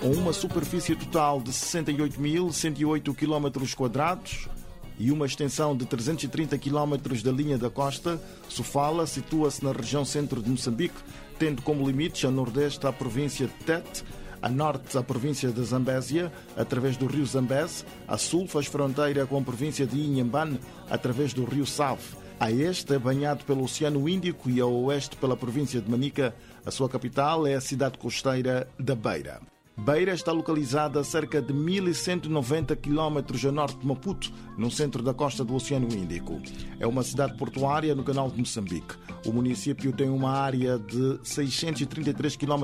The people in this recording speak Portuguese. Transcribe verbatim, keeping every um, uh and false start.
com uma superfície total de sessenta e oito mil cento e oito quilómetros quadrados e uma extensão de trezentos e trinta quilómetros da linha da costa, Sofala situa-se na região centro de Moçambique, tendo como limites a nordeste a província de Tete, a norte a província de Zambésia, através do rio Zambeze, a sul faz fronteira com a província de Inhambane, através do rio Salve. A este é banhado pelo Oceano Índico e a oeste pela província de Manica. A sua capital é a cidade costeira da Beira. Beira está localizada a cerca de mil cento e noventa quilómetros a norte de Maputo, no centro da costa do Oceano Índico. É uma cidade portuária no canal de Moçambique. O município tem uma área de seiscentos e trinta e três quilómetros